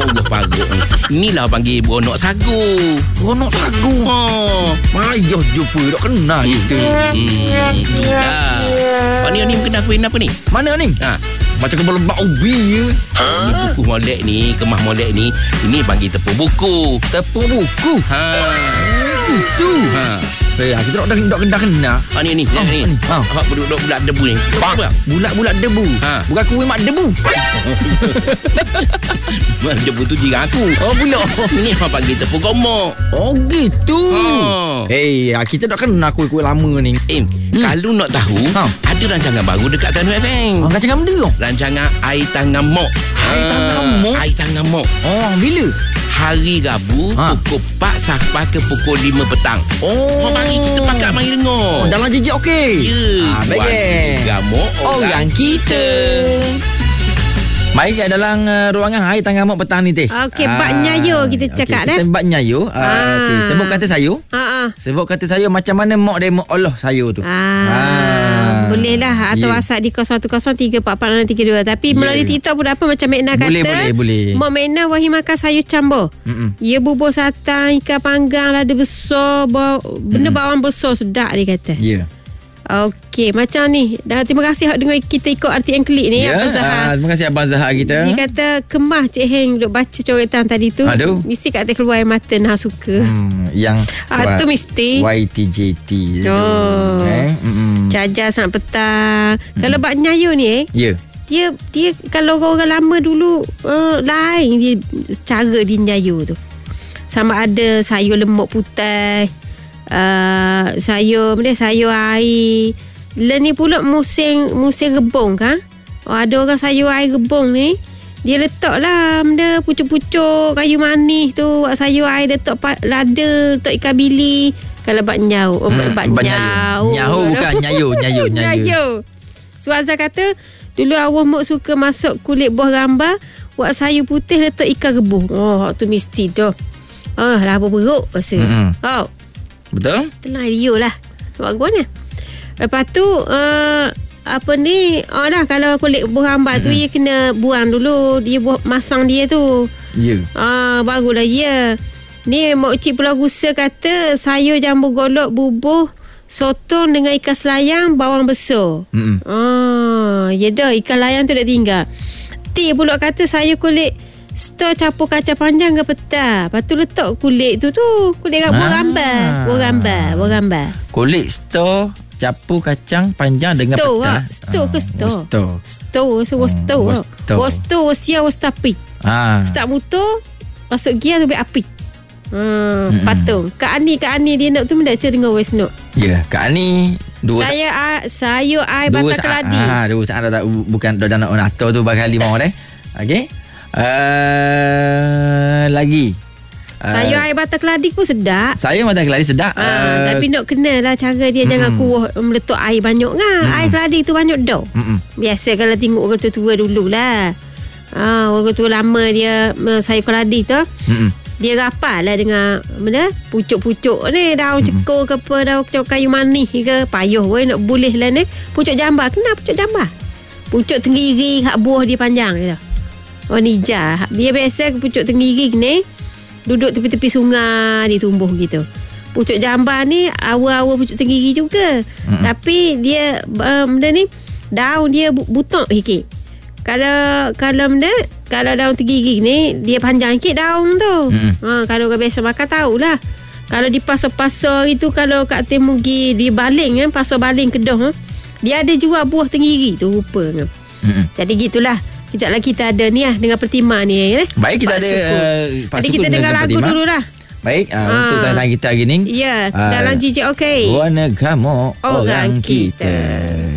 Allah parut ni. Inilah panggil beronok sagu. Beronok sagu. Payah jumpa tak kenal kita. Pak ni kena kuih apa ni? Mana ni? Macam kebal lembak ubi je. Ni buku molek ni, kemah molek ni. Ini panggil tepung buku. Tepung buku. Itu. Kita tak kena. Ni. Awak bulat debu ni. Bulat debu. Bukan kuih mak debu. Mak debu tu jiran aku. Pula. Ni apa panggil tepung gomok. Gitu. Kita tak kena kuih-kuih lama ni. Kalau nak tahu, ada rancangan baru dekat Tanu FM. Rancangan benda tu? Rancangan Air Tangan Mok. Air Tangan Mok. Bila? Hari Rabu pukul 4 sampai ke pukul 5 petang. Mari kita pakat mari dengar. Dalam jejak okey. Baik. Gamuk orang kita. Baik, dalam ruangan Air Tangan Mok petang ni teh. Okey, bab nyayo kita cakap dah. Kita bab nyayo. Okey, sebut kata sayur. Sebut kata sayur macam mana mok dia mok Allah sayur tu. Boleh lah. Atau WhatsApp di 0103446632. Tapi melalui TikTok pun apa macam Mekna kata. Boleh. Mok Mekna wahai makan sayur campur. Ia bubur satan, ikan panggang, lada besar, benda bawang besar sedap dia kata. Ya. Okey, macam ni. Dan terima kasih dengar kita ikut RTM Klik ni, Abang Zahar. Terima kasih Abang Zahar kita. Dia kata kemah Cik Heng duk baca coretan tadi tu. Aduh. Mesti kat keluar air mata nah suka. Yang tu mesti YTJT. Jajar sangat petang. Kalau bak nyayo ni ya. Dia kalau orang lama dulu lain dia cara dia nyayo tu. Sama ada sayur lemak putih, sayur air. Ni pula musim rebung kan. Ada orang sayur air rebung ni, dia letak lah benda pucuk-pucuk kayu manis tu, sayur air letak lada, letak ikan bili. Kalau bak nyau, bak nyau. Nyau bukan nyayo. Suazah kata dulu awak mok suka masuk kulit buah rambah, buat sayur putih letak ikan rebus. Tu mesti tu. Lah beruk rasa. Betul? Itulah dia lah. Buat mana? Lepas tu apa ni? Dah kalau kulit buah rambah tu dia kena buang dulu. Dia buat masang dia tu. Ya. Barulah dia. Ni Mak Cik Pulau Gusa kata sayur jambu golok bubuh sotong dengan ikan selayang bawang besar. Ya dah, ikan layang tu dah tinggal. Ti pula kata sayur kulit stor capur kacang panjang ke petang. Lepas tu letak kulit tu kulit buah rambah. Kulit stor capur kacang panjang dengan petang. Stor ke stor? Stor tapi. Start motor masuk gear tu api. Patung. Kak Ani dia nak tu mendak dengan voice note. Ya, Kak Ani sayur air batang keladi. 2 saat dah bukan dah nak atau tu bakal 5 dah. Okey. Lagi sayur air batang keladi pun sedap. Sayur batang keladi sedap. Tapi nak kenalah cara dia. Jangan kuah meletup air banyak kan. Air keladi tu banyak dah. Biasa kalau tengok orang tua dululah. Orang tua lama dia sayur keladi tu. Dia rapal lah dengan benda pucuk-pucuk ni, daun cekor ke apa, daun kayu manis ke, payuh weh nak boleh lah ni. Pucuk jambar, kenapa pucuk jambar? Pucuk tenggiri hak buah dia panjang gitu. Nija. Dia biasa pucuk tenggiri ni duduk tepi-tepi sungai dia tumbuh gitu. Pucuk jambar ni awal-awal pucuk tenggiri juga. Tapi dia benda ni daun dia butok sikit. Kalau daun tenggiri ni dia panjang sikit daun tu. Kalau orang biasa makan tahulah. Kalau di pasar-pasar itu, kalau kat Temugi di baling kan, pasar baling Kedah, dia ada jual buah tenggiri tu rupanya. Jadi gitulah. Kejap lagi kita ada ni dengan Pertima ni. Baik, kita ada Jadi kita dengar lagu dululah. Baik, untuk saya kita hari ni. Ya, dalam jijik okey. Warna Gamuk orang kita.